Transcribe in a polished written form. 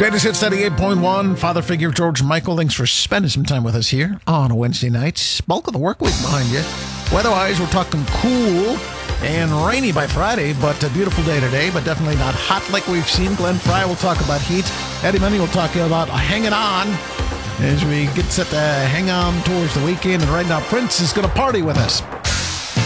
Greatest Hits 98.1. Father figure George Michael, thanks for spending some time with us here on a Wednesday night. Bulk of the work week behind you. Weather-wise, we're talking cool and rainy by Friday, but a beautiful day today, but definitely not hot like we've seen. Glenn Fry will talk about heat. Eddie Money will talk about hanging on as we get set to hang on towards the weekend. And right now, Prince is going to party with us.